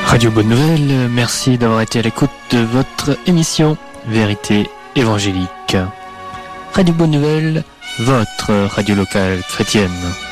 Radio Bonne Nouvelle, merci d'avoir été à l'écoute de votre émission Vérité évangélique. Radio Bonne Nouvelle, votre radio locale chrétienne.